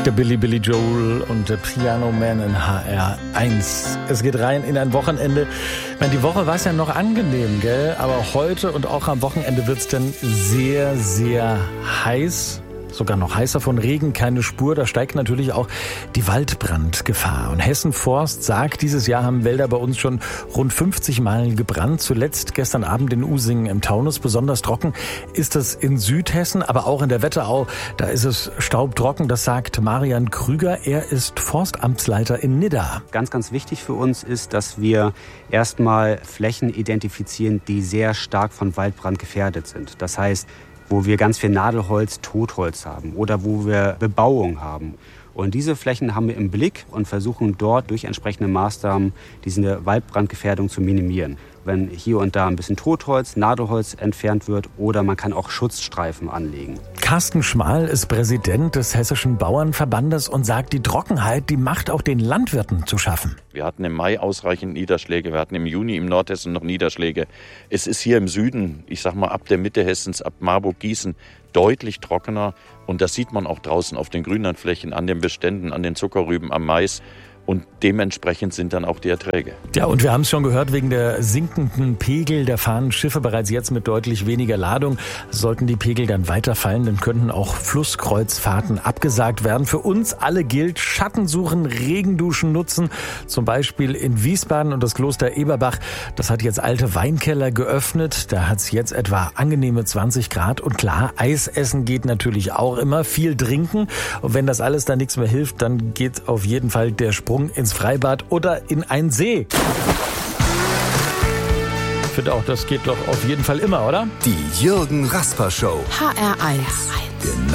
Der Billy Joel und der Piano Man in HR1. Es geht rein in ein Wochenende. Ich meine, die Woche war es ja noch angenehm, gell? Aber heute und auch am Wochenende wird es dann sehr, sehr heiß. Sogar noch heißer, von Regen keine Spur. Da steigt natürlich auch die Waldbrandgefahr. Und Hessen Forst sagt, dieses Jahr haben Wälder bei uns schon rund 50 Mal gebrannt. Zuletzt gestern Abend in Usingen im Taunus. Besonders trocken ist es in Südhessen, aber auch in der Wetterau. Da ist es staubtrocken. Das sagt Marian Krüger. Er ist Forstamtsleiter in Nidda. Ganz, ganz wichtig für uns ist, dass wir erstmal Flächen identifizieren, die sehr stark von Waldbrand gefährdet sind. Das heißt, wo wir ganz viel Nadelholz, Totholz haben oder wo wir Bebauung haben. Und diese Flächen haben wir im Blick und versuchen dort durch entsprechende Maßnahmen diese Waldbrandgefährdung zu minimieren. Wenn hier und da ein bisschen Totholz, Nadelholz entfernt wird oder man kann auch Schutzstreifen anlegen. Carsten Schmal ist Präsident des Hessischen Bauernverbandes und sagt, die Trockenheit, die macht auch den Landwirten zu schaffen. Wir hatten im Mai ausreichend Niederschläge, wir hatten im Juni im Nordhessen noch Niederschläge. Es ist hier im Süden, ich sag mal ab der Mitte Hessens, ab Marburg, Gießen, deutlich trockener. Und das sieht man auch draußen auf den Grünlandflächen, an den Beständen, an den Zuckerrüben, am Mais. Und dementsprechend sind dann auch die Erträge. Ja, und wir haben es schon gehört, wegen der sinkenden Pegel, da fahren Schiffe bereits jetzt mit deutlich weniger Ladung. Sollten die Pegel dann weiterfallen, dann könnten auch Flusskreuzfahrten abgesagt werden. Für uns alle gilt, Schatten suchen, Regenduschen nutzen. Zum Beispiel in Wiesbaden und das Kloster Eberbach. Das hat jetzt alte Weinkeller geöffnet. Da hat es jetzt etwa angenehme 20 Grad. Und klar, Eis essen geht natürlich auch immer. Viel trinken. Und wenn das alles dann nichts mehr hilft, dann geht auf jeden Fall der Sprung ins Freibad oder in einen See. Ich finde auch, das geht doch auf jeden Fall immer, oder? Die Jürgen Rasper Show. HR1. Genau.